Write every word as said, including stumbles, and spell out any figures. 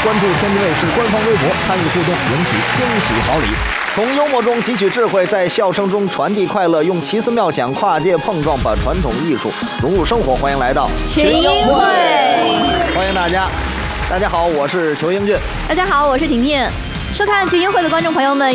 关注天津卫视官方微博，参与互动，领取惊喜好礼。从幽默中汲取智慧，在笑声中传递快乐，用奇思妙想跨界碰撞，把传统艺术融入生活。欢迎来到群英会， 欢迎大家。大家好，我是裘英俊。 大家好，我是婷婷。收看群英会的观众朋友们，